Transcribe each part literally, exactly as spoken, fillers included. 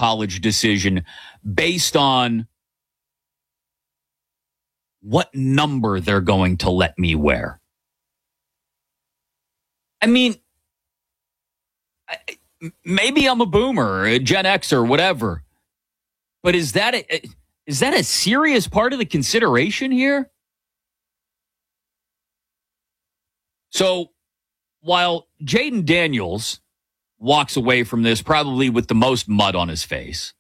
college decision based on what number they're going to let me wear. I mean, maybe I'm a boomer, a Gen X or whatever, but is that a, is that a serious part of the consideration here? So while Jayden Daniels walks away from this probably with the most mud on his face,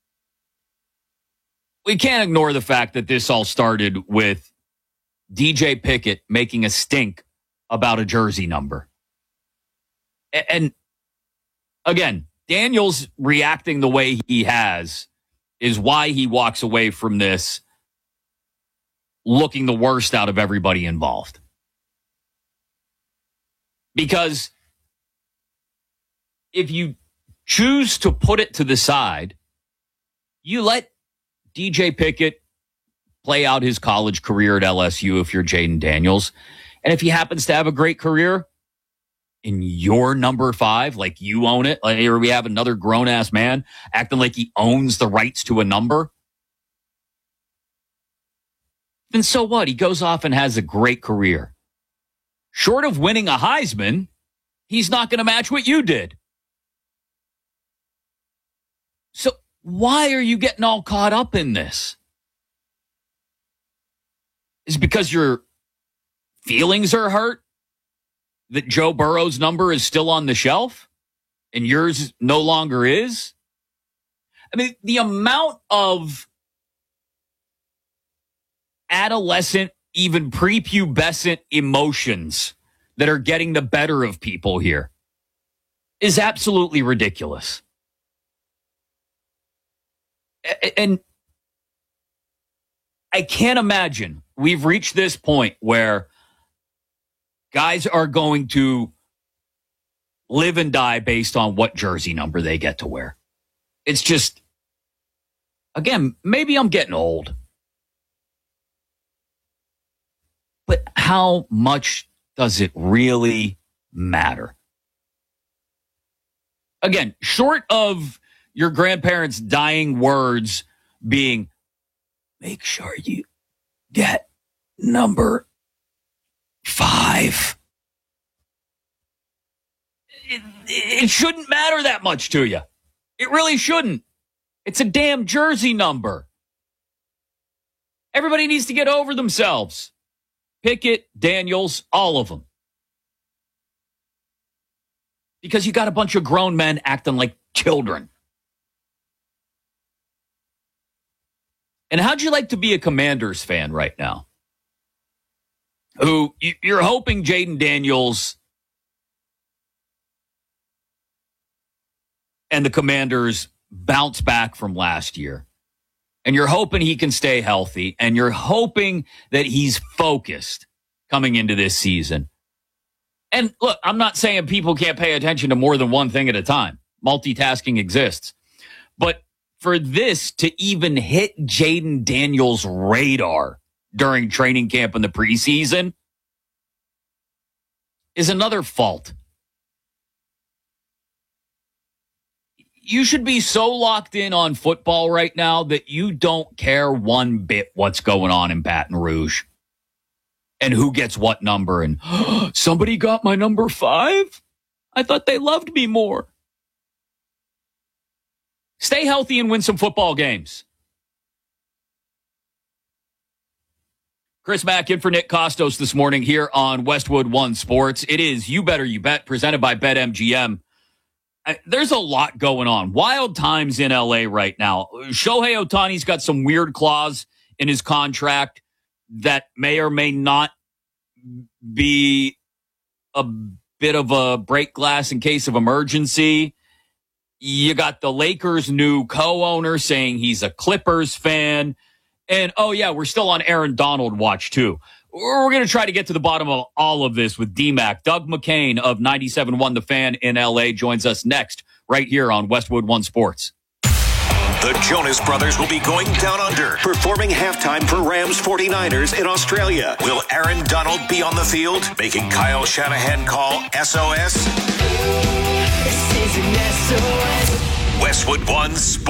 we can't ignore the fact that this all started with D J Pickett making a stink about a jersey number. And again, Daniels reacting the way he has is why he walks away from this looking the worst out of everybody involved. Because if you choose to put it to the side, you let D J Pickett play out his college career at L S U if you're Jayden Daniels. And if he happens to have a great career in your number five, like you own it, like here we have another grown-ass man acting like he owns the rights to a number, then so what? He goes off and has a great career. Short of winning a Heisman, he's not going to match what you did. So why are you getting all caught up in this? Is it because your feelings are hurt that Joe Burrow's number is still on the shelf and yours no longer is? I mean, the amount of adolescent, even prepubescent emotions that are getting the better of people here is absolutely ridiculous. And I can't imagine we've reached this point where guys are going to live and die based on what jersey number they get to wear. It's just, again, maybe I'm getting old. But how much does it really matter? Again, short of your grandparents' dying words being, make sure you get number five. It, it shouldn't matter that much to you. It really shouldn't. It's a damn jersey number. Everybody needs to get over themselves. Pickett, Daniels, all of them. Because you got a bunch of grown men acting like children. And how'd you like to be a Commanders fan right now? Who you're hoping Jayden Daniels and the Commanders bounce back from last year. And you're hoping he can stay healthy. And you're hoping that he's focused coming into this season. And look, I'm not saying people can't pay attention to more than one thing at a time. Multitasking exists. But for this to even hit Jayden Daniels' radar during training camp in the preseason is another fault. You should be so locked in on football right now that you don't care one bit what's going on in Baton Rouge and who gets what number. And oh, somebody got my number five? I thought they loved me more. Stay healthy and win some football games. Chris Mack in for Nick Costos this morning here on Westwood One Sports. It is You Better You Bet, presented by BetMGM. There's a lot going on. Wild times in L A right now. Shohei Ohtani's got some weird clause in his contract that may or may not be a bit of a break glass in case of emergency. You got the Lakers' new co-owner saying he's a Clippers fan. And, oh, yeah, we're still on Aaron Donald watch, too. We're going to try to get to the bottom of all of this with D-Mac. Doug McCain of ninety-seven point one The Fan in L A joins us next right here on Westwood One Sports. The Jonas Brothers will be going down under, performing halftime for Rams forty-niners in Australia. Will Aaron Donald be on the field, making Kyle Shanahan call S O S? This is an S O S. Westwood One Sports.